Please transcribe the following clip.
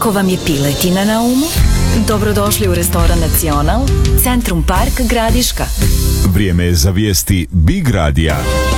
Ako vam je piletina na umu, dobrodošli u restoran Nacional, Centrum Park Gradiška. Vrijeme je za vijesti Big Radija.